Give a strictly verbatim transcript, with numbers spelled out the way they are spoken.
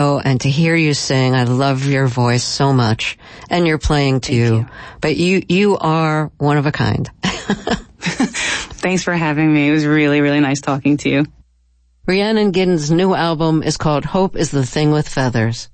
and to hear you sing. I love your voice so much, and your playing too. You. But you, you are one of a kind. Thanks for having me. It was really, really nice talking to you. Rhiannon Giddens' new album is called Hope is the Thing with Feathers.